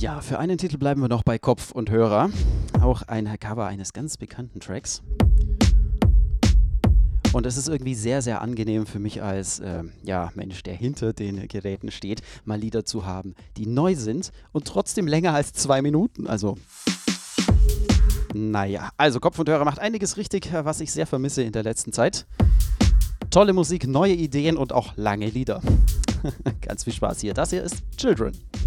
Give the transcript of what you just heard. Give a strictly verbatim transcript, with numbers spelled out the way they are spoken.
Ja, für einen Titel bleiben wir noch bei Kopf und Hörer. Auch ein Cover eines ganz bekannten Tracks. Und es ist irgendwie sehr, sehr angenehm für mich als äh, ja, Mensch, der hinter den Geräten steht, mal Lieder zu haben, die neu sind und trotzdem länger als zwei Minuten. Also, naja, also Kopf und Hörer macht einiges richtig, was ich sehr vermisse in der letzten Zeit. Tolle Musik, neue Ideen und auch lange Lieder. Ganz viel Spaß hier. Das hier ist Children.